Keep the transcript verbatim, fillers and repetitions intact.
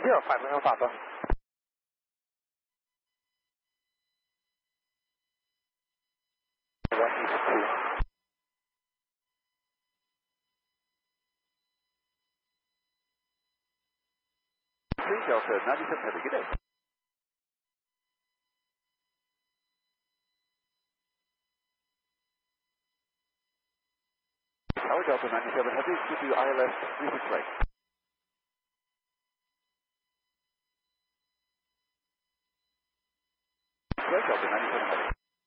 zero five, Lima Papa. one eight two. three Delta ninety-seven Heavy, good day. Tower Delta ninety-seven Heavy, Q two I L S three six right.